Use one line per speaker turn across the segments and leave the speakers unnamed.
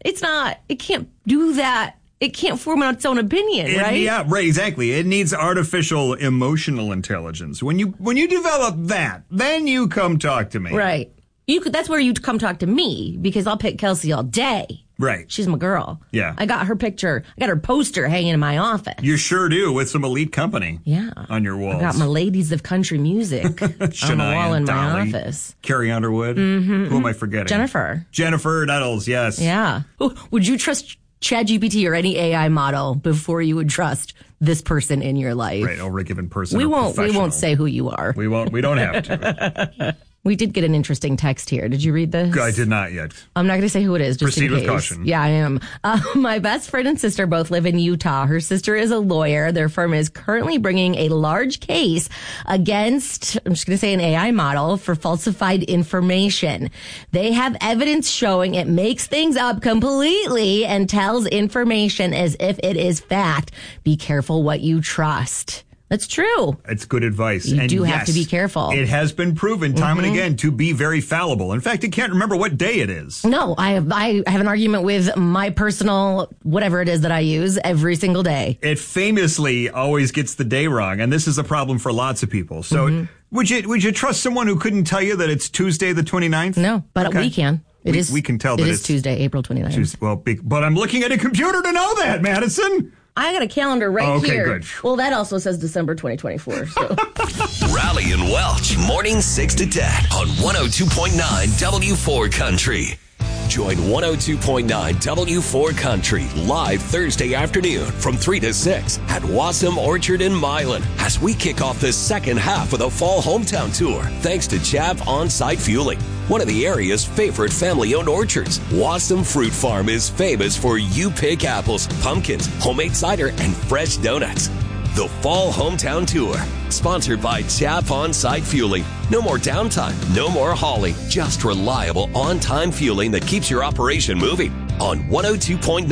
It's not. It can't do that. It can't form its own opinion, right?
Yeah, right, exactly. It needs artificial emotional intelligence. When you develop that, then you come talk to me.
Right. That's where you come talk to me, because I'll pick Kelsey all day.
Right.
She's my girl.
Yeah.
I got her picture. I got her poster hanging in my office.
You sure do, with some elite company.
Yeah.
On your walls.
I got my ladies of country music on the wall in my office.
Carrie Underwood. Mm-hmm. Who am I forgetting? Jennifer Nettles, yes.
Yeah. Would you trust ChatGPT or any AI model before you would trust this person in your life?
Right, over a given person.
We won't say who you are.
We don't have to.
We did get an interesting text here. Did you read this?
I did not yet.
I'm not going to say who it is, just
Proceed
in case.
with caution.
Yeah, I am. My best friend and sister both live in Utah. Her sister is a lawyer. Their firm is currently bringing a large case against, I'm just going to say, an AI model for falsified information. They have evidence showing it makes things up completely and tells information as if it is fact. Be careful what you trust. That's true.
It's good advice.
You do have to be careful.
It has been proven time and again to be very fallible. In fact, it can't remember what day it is.
No, I have an argument with my personal whatever it is that I use every single day.
It famously always gets the day wrong, and this is a problem for lots of people. So would you trust someone who couldn't tell you that it's Tuesday the 29th?
No, but we can.
We can tell that
it's Tuesday, April 29th.
But I'm looking at a computer to know that, Madison.
I got a calendar here.
Okay, good.
Well, that also says December 2024. So.
Rally and Welch, morning 6 to 10 on 102.9 W4 Country. Join 102.9 W4 Country live Thursday afternoon from 3 to 6 at Wassam Orchard in Milan as we kick off the second half of the Fall Hometown Tour thanks to Chap On-Site Fueling, one of the area's favorite family-owned orchards. Wassam Fruit Farm is famous for you-pick apples, pumpkins, homemade cider, and fresh donuts. The Fall Hometown Tour, sponsored by Chap On-Site Fueling. No more downtime, no more hauling, just reliable on-time fueling that keeps your operation moving on 102.9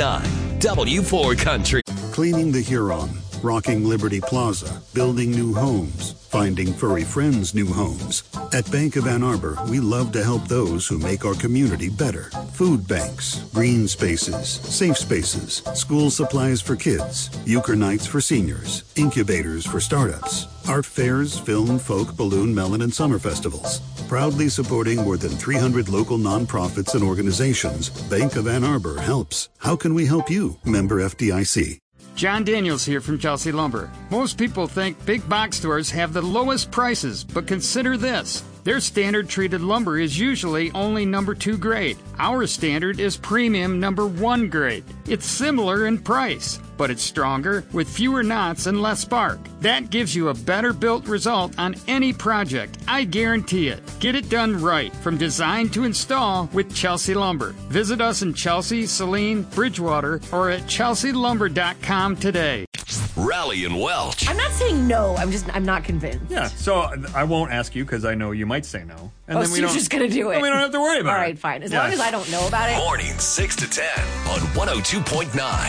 W4 Country.
Cleaning the Huron, rocking Liberty Plaza, building new homes, finding furry friends new homes. At Bank of Ann Arbor, we love to help those who make our community better. Food banks, green spaces, safe spaces, school supplies for kids, euchre nights for seniors, incubators for startups, art fairs, film, folk, balloon, melon, and summer festivals. Proudly supporting more than 300 local nonprofits and organizations, Bank of Ann Arbor helps. How can we help you? Member FDIC.
John Daniels here from Chelsea Lumber. Most people think big box stores have the lowest prices, but consider this. Their standard treated lumber is usually only number 2 grade. Our standard is premium number 1 grade. It's similar in price, but it's stronger with fewer knots and less spark. That gives you a better built result on any project. I guarantee it. Get it done right from design to install with Chelsea Lumber. Visit us in Chelsea, Saline, Bridgewater, or at chelsealumber.com today.
Rally and Welch.
I'm not saying no. I'm not convinced.
Yeah, so I won't ask you because I know you might say no. And
then you're just going to do it.
Then we don't have to worry about it.
All right, fine. As long as I don't know about it.
Morning 6 to 10 on 102.9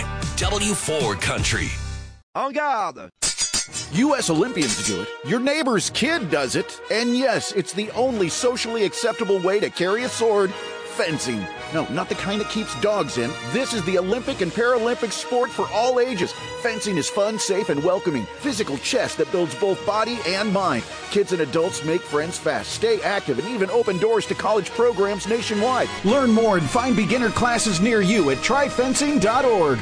W4 Country.
En garde! U.S. Olympians do it. Your neighbor's kid does it. And yes, it's the only socially acceptable way to carry a sword. Fencing. No, not the kind that keeps dogs in. This is the Olympic and Paralympic sport for all ages. Fencing is fun, safe, and welcoming. Physical chess that builds both body and mind. Kids and adults make friends fast, stay active, and even open doors to college programs nationwide. Learn more and find beginner classes near you at tryfencing.org.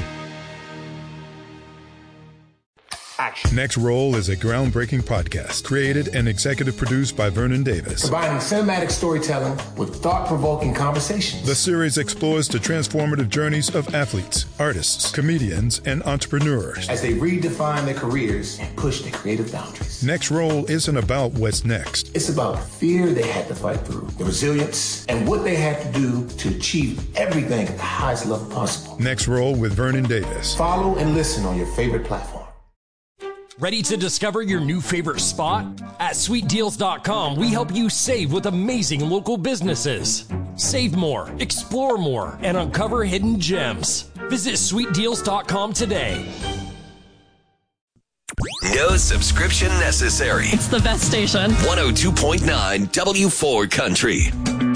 Action. Next Roll is a groundbreaking podcast created and executive produced by Vernon Davis.
Combining cinematic storytelling with thought-provoking conversations.
The series explores the transformative journeys of athletes, artists, comedians, and entrepreneurs
as they redefine their careers and push their creative boundaries.
Next Roll isn't about what's next.
It's about the fear they had to fight through, the resilience, and what they had to do to achieve everything at the highest level possible.
Next Roll with Vernon Davis.
Follow and listen on your favorite platform.
Ready to discover your new favorite spot? At sweetdeals.com, we help you save with amazing local businesses. Save more, explore more, and uncover hidden gems. Visit sweetdeals.com today.
No subscription necessary.
It's the best station.
102.9 W4 Country.